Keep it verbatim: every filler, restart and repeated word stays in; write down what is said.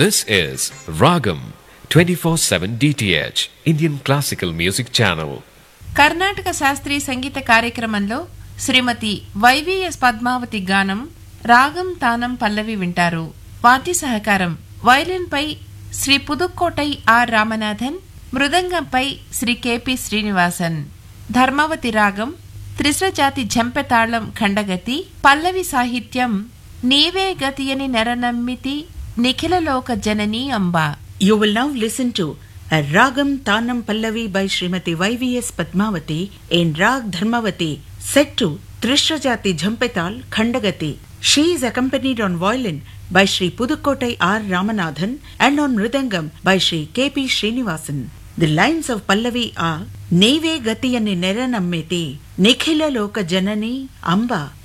This is Ragam twenty-four seven D T H Indian Classical Music Channel. Karnataka శాస్త్రీయ సంగీత కార్యక్రమంలో శ్రీమతి YVS Padmavati గానం రాగం తానం పల్లవి వింటారు. వాద్య సహకారం violin pi Shri Pudukkottai are Ramanathan, మృదంగంపై Shri KP Srinivasan. Dharmavati రాగం త్రిశ్రజాతి ఝంపెతాళం ఖండగతి. పల్లవి సాహిత్యం నీవే గతియని నెరనమ్మితి నిఖిలలోక జననీ అంబా. You will now listen to a Ragam Tanam Pallavi by Srimati Y V S Padmavati in Rag Dharmavati, set to Trishrajati Jhampetal Khandagati. She is accompanied on violin by Sri Pudukottai R. Ramanathan and on mridangam by Sri K P Srinivasan. The lines of Pallavi are Neve Gatiyani Neranammeti Nikhila Loka Janani Amba.